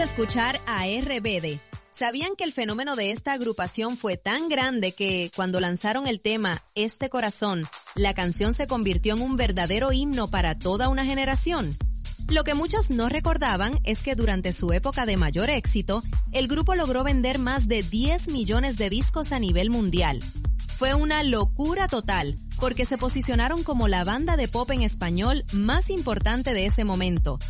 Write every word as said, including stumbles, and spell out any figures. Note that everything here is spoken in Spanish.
de escuchar a R B D. ¿Sabían que el fenómeno de esta agrupación fue tan grande que, cuando lanzaron el tema Este Corazón, la canción se convirtió en un verdadero himno para toda una generación? Lo que muchos no recordaban es que durante su época de mayor éxito, el grupo logró vender más de diez millones de discos a nivel mundial. Fue una locura total, porque se posicionaron como la banda de pop en español más importante de ese momento,